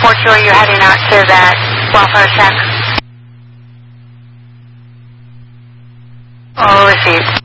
4-4 you're heading out to that welfare check. All received.